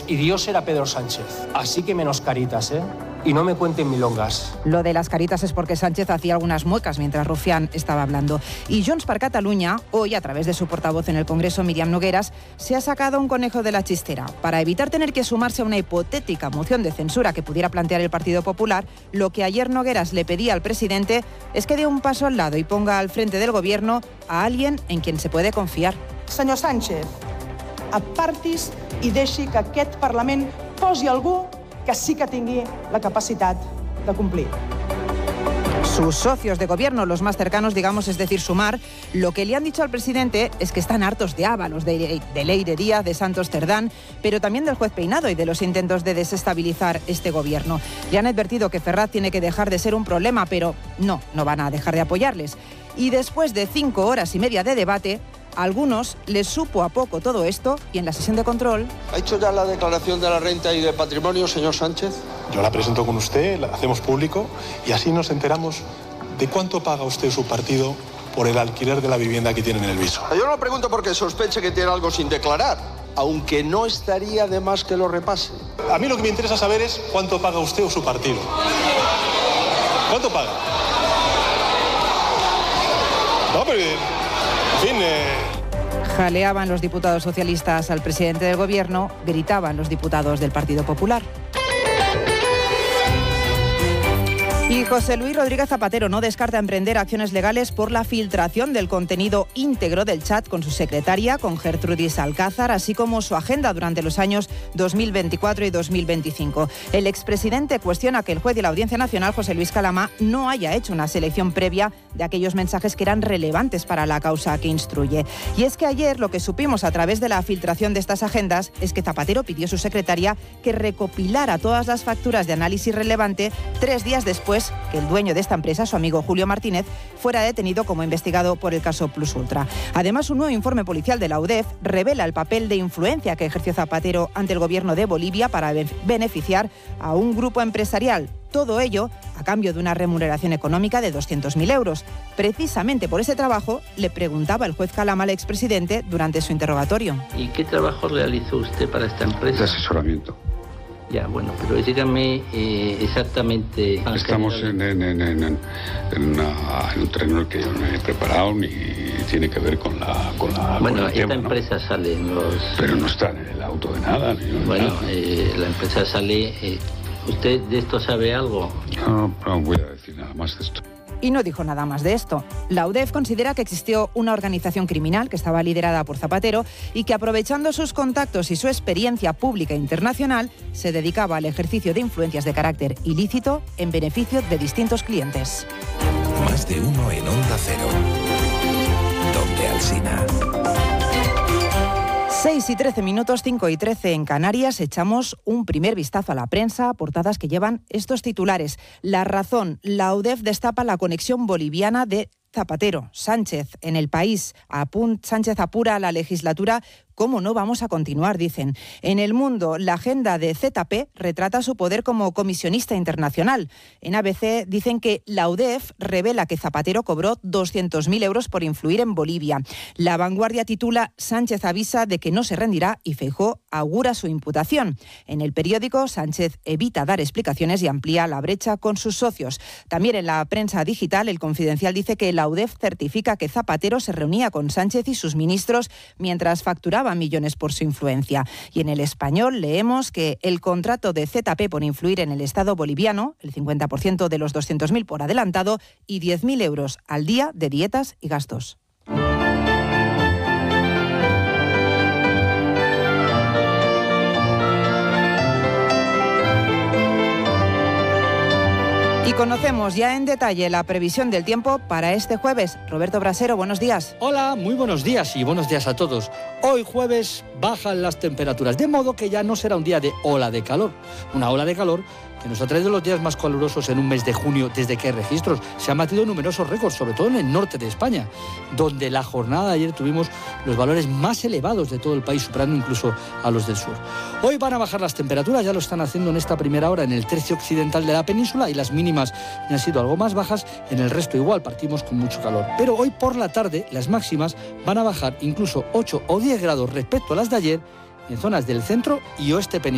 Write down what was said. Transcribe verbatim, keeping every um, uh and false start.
y Dios era Pedro Sánchez. Así que menos caritas, ¿eh? Y no me cuenten milongas. Lo de las caritas es porque Sánchez hacía algunas muecas mientras Rufián estaba hablando. Y Junts per Catalunya, hoy, a través de su portavoz en el Congreso, Míriam Nogueras, se ha sacado un conejo de la chistera. Para evitar tener que sumarse a una hipotética moción de censura que pudiera plantear el Partido Popular, lo que ayer Nogueras le pedía al presidente es que dé un paso al lado y ponga al frente del gobierno a alguien en quien se puede confiar. Senyor Sánchez, apartis i deixi que aquest Parlament posi algú que sí que tingui la capacitat de complir. Sus socios de gobierno, los más cercanos, digamos, es decir, Sumar, lo que le han dicho al presidente es que están hartos de Ábalos, de, de Leire Díaz, de Santos Cerdán, pero también del juez Peinado y de los intentos de desestabilizar este gobierno. Le han advertido que Ferraz tiene que dejar de ser un problema, pero no, no van a dejar de apoyarles. Y después de cinco horas y media de debate, a algunos les supo a poco todo esto y en la sesión de control... ¿Ha hecho ya la declaración de la renta y de patrimonio, señor Sánchez? Yo la presento con usted, la hacemos público y así nos enteramos de cuánto paga usted su partido por el alquiler de la vivienda que tiene en el viso. Yo no lo pregunto porque sospeche que tiene algo sin declarar, aunque no estaría de más que lo repase. A mí lo que me interesa saber es cuánto paga usted o su partido. ¿Cuánto paga? No, pero... En fin, eh... Jaleaban los diputados socialistas al presidente del gobierno, gritaban los diputados del Partido Popular. Y José Luis Rodríguez Zapatero no descarta emprender acciones legales por la filtración del contenido íntegro del chat con su secretaria, con Gertrudis Alcázar, así como su agenda durante los años dos mil veinticuatro y dos mil veinticinco. El expresidente cuestiona que el juez de la Audiencia Nacional, José Luis Calama, no haya hecho una selección previa de aquellos mensajes que eran relevantes para la causa que instruye. Y es que ayer lo que supimos a través de la filtración de estas agendas es que Zapatero pidió a su secretaria que recopilara todas las facturas de análisis relevante tres días después que el dueño de esta empresa, su amigo Julio Martínez, fuera detenido como investigado por el caso Plus Ultra. Además, un nuevo informe policial de la U D E F revela el papel de influencia que ejerció Zapatero ante el gobierno de Bolivia para beneficiar a un grupo empresarial. Todo ello a cambio de una remuneración económica de doscientos mil euros. Precisamente por ese trabajo le preguntaba el juez Calama al expresidente durante su interrogatorio. ¿Y qué trabajo realizó usted para esta empresa? De asesoramiento. Ya, bueno, pero dígame eh, exactamente... Estamos en, en, en, en, en, una, en un terreno en el que yo no he preparado ni tiene que ver con la... Con la bueno, con el esta tema, empresa ¿no? sale en los... Pero no está en el auto de nada. Ni bueno, nada. Eh, la empresa sale... Eh, ¿Usted de esto sabe algo? No, no voy a decir nada más de esto. Y no dijo nada más de esto. La U D E F considera que existió una organización criminal que estaba liderada por Zapatero y que, aprovechando sus contactos y su experiencia pública internacional, se dedicaba al ejercicio de influencias de carácter ilícito en beneficio de distintos clientes. Más de uno en Onda Cero. Donde Alsina. seis y trece minutos, cinco y trece en Canarias. Echamos un primer vistazo a la prensa, portadas que llevan estos titulares. La Razón, la U D E F destapa la conexión boliviana de Zapatero. Sánchez, en El País, apunt, Sánchez apura la legislatura. ¿Cómo no vamos a continuar?, dicen. En El Mundo, la agenda de Z P retrata su poder como comisionista internacional. En A B C dicen que la U D E F revela que Zapatero cobró doscientos mil euros por influir en Bolivia. La Vanguardia titula Sánchez avisa de que no se rendirá y Feijóo augura su imputación. En El Periódico, Sánchez evita dar explicaciones y amplía la brecha con sus socios. También en la prensa digital, El Confidencial dice que la U D E F certifica que Zapatero se reunía con Sánchez y sus ministros mientras facturaba millones por su influencia. Y en El Español leemos que el contrato de Z P por influir en el Estado boliviano, el cincuenta por ciento de los doscientos mil por adelantado y diez mil euros al día de dietas y gastos. Y conocemos ya en detalle la previsión del tiempo para este jueves. Roberto Brasero, buenos días. Hola, muy buenos días y buenos días a todos. Hoy jueves bajan las temperaturas, de modo que ya no será un día de ola de calor. Una ola de calor que nos ha traído los días más calurosos en un mes de junio desde que hay registros. Se han batido numerosos récords, sobre todo en el norte de España, donde la jornada de ayer tuvimos los valores más elevados de todo el país, superando incluso a los del sur. Hoy van a bajar las temperaturas, ya lo están haciendo en esta primera hora en el tercio occidental de la península y las mínimas han sido algo más bajas, en el resto igual, partimos con mucho calor. Pero hoy por la tarde las máximas van a bajar incluso ocho o diez grados respecto a las de ayer en zonas del centro y oeste peninsular.